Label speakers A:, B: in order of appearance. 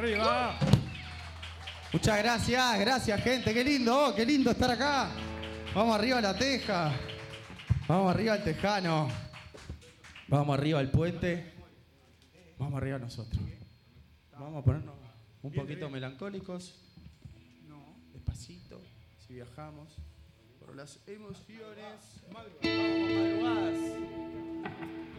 A: Arriba.
B: Muchas gracias gente, qué lindo estar acá. Vamos arriba a la teja, vamos arriba al tejano, vamos arriba al puente, vamos arriba nosotros. Vamos a ponernos un poquito melancólicos, despacito, si viajamos por las emociones. Vamos, madrugadas.